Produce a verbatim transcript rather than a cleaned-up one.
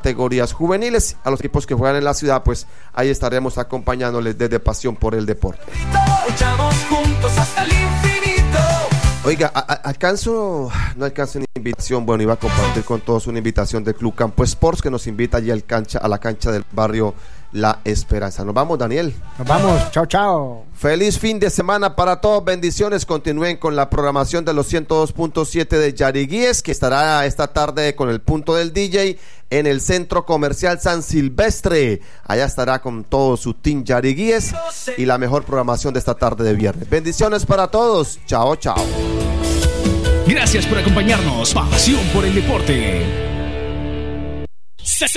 categorías juveniles. A los equipos que juegan en la ciudad, pues ahí estaremos acompañándoles desde Pasión por el Deporte. Luchamos juntos hasta el infinito. Oiga, a, a, alcanzo, no alcanzo una invitación, bueno, iba a compartir con todos una invitación del Club Campo Sports que nos invita allí al cancha, a la cancha del barrio La Esperanza. Nos vamos, Daniel. Nos vamos, chao, chao. Feliz fin de semana para todos, bendiciones. Continúen con la programación de los ciento dos punto siete de Yariguíes, que estará esta tarde con el punto del D J en el Centro Comercial San Silvestre. Allá estará con todo su team Yariguíes y la mejor programación de esta tarde de viernes. Bendiciones para todos. Chao, chao. Gracias por acompañarnos. Pasión por el Deporte.